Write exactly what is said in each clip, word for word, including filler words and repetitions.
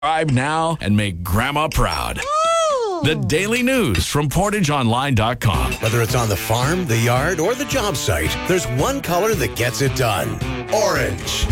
Subscribe now and make Grandma proud. The Daily News from Portage Online dot com. Whether it's on the farm, the yard, or the job site, there's one color that gets it done. Orange.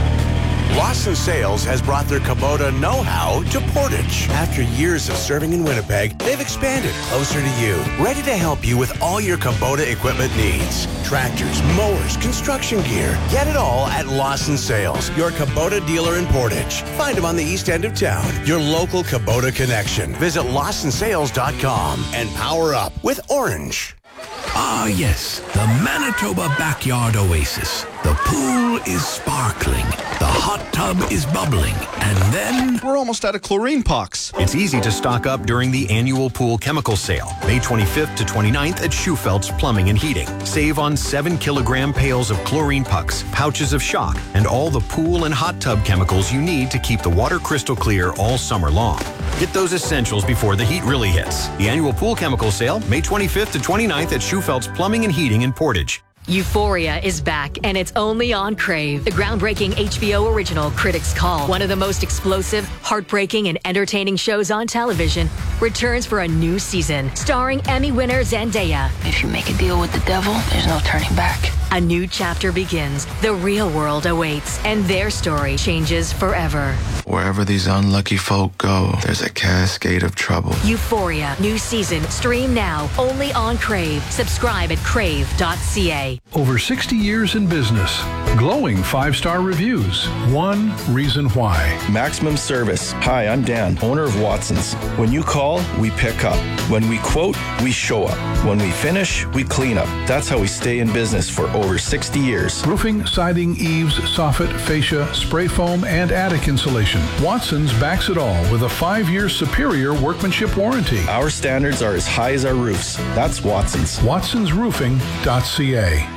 Lawson Sales has brought their Kubota know-how to Portage. After years of serving in Winnipeg, they've expanded closer to you, ready to help you with all your Kubota equipment needs. Tractors, mowers, construction gear. Get it all at Lawson Sales, your Kubota dealer in Portage. Find them on the east end of town, your local Kubota connection. Visit Lawson Sales dot com and power up with Orange. Ah, yes, the Manitoba Backyard Oasis. The pool is sparkling, the hot tub is bubbling, and then... We're almost out of chlorine pucks. It's easy to stock up during the annual pool chemical sale, May twenty-fifth to twenty-ninth at Schufeld's Plumbing and Heating. Save on seven kilogram pails of chlorine pucks, pouches of shock, and all the pool and hot tub chemicals you need to keep the water crystal clear all summer long. Get those essentials before the heat really hits. The annual pool chemical sale, May twenty-fifth to twenty-ninth at Schufeld's Plumbing and Heating in Portage. Euphoria is back, and it's only on Crave. The groundbreaking H B O original Critics' Call, one of the most explosive, heartbreaking, and entertaining shows on television, returns for a new season, starring Emmy winner Zendaya. If you make a deal with the devil, there's no turning back. A new chapter begins. The real world awaits, and their story changes forever. Wherever these unlucky folk go, there's a cascade of trouble. Euphoria, new season, stream now, only on Crave. Subscribe at crave dot c a. Over sixty years in business, glowing five-star reviews. One reason why. Maximum service. Hi, I'm Dan, owner of Watson's. When you call, we pick up. When we quote, we show up. When we finish, we clean up. That's how we stay in business for over sixty years. Roofing, siding, eaves, soffit, fascia, spray foam, and attic insulation. Watson's backs it all with a five-year superior workmanship warranty. Our standards are as high as our roofs. That's Watson's. Watsons Roofing dot c a.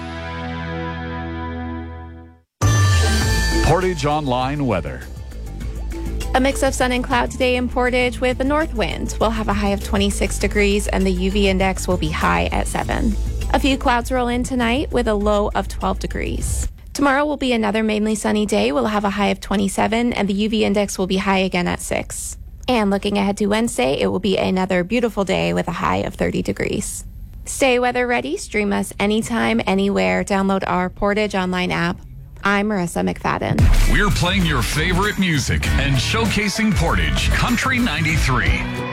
Portage Online weather. A mix of sun and cloud today in Portage with a north wind. We'll have a high of twenty-six degrees and the U V index will be high at seven. A few clouds roll in tonight with a low of twelve degrees. Tomorrow will be another mainly sunny day. We'll have a high of twenty-seven and the U V index will be high again at six. And looking ahead to Wednesday, it will be another beautiful day with a high of thirty degrees. Stay weather ready. Stream us anytime, anywhere. Download our Portage Online app. I'm Marissa McFadden. We're playing your favorite music and showcasing Portage Country ninety-three.